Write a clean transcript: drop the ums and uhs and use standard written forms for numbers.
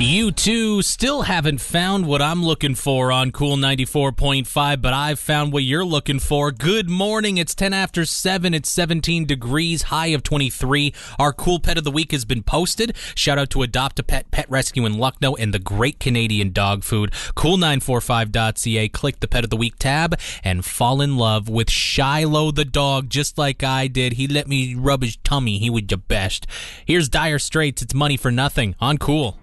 You two still haven't found what I'm looking for on Cool 94.5, but I've found what you're looking for. Good morning. It's 10 after 7. It's 17 degrees, high of 23. Our Cool Pet of the Week has been posted. Shout out to Adopt a Pet, Pet Rescue in Lucknow, and the great Canadian dog food. Cool945.ca. Click the Pet of the Week tab and fall in love with Shiloh the dog, just like I did. He let me rub his tummy. He was the best. Here's Dire Straits. It's Money for Nothing on Cool.